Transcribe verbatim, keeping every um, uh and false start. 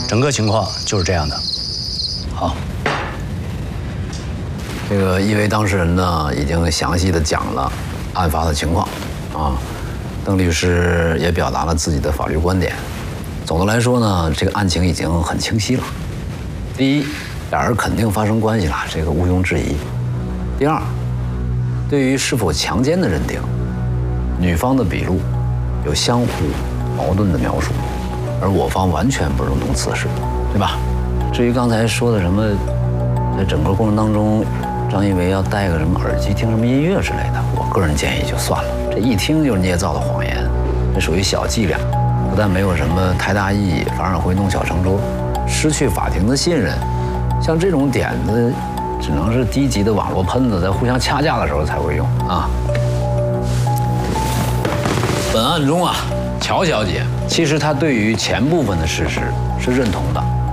整个情况就是这样的。 好，这个一为当事人呢已经详细的讲了案发的情况，啊，邓律师也表达了自己的法律观点。总的来说呢，这个案情已经很清晰了。第一，俩人肯定发生关系了，这个毋庸置疑。第二，对于是否强奸的认定，女方的笔录有相互矛盾的描述，而我方完全不容同此事，对吧？至于刚才说的什么，在整个过程当中，张一维要戴个什么耳机听什么音乐之类的，我个人建议就算了，这一听就是捏造的谎言，这属于小伎俩，不但没有什么太大意义，反而会弄巧成拙，失去法庭的信任。像这种点子，只能是低级的网络喷子在互相掐架的时候才会用啊。本案中啊，乔小姐其实她对于前部分的事实是认同的。